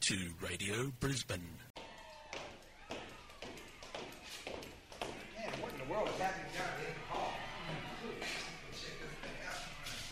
to Radio Brisbane. Man, what in the world is happening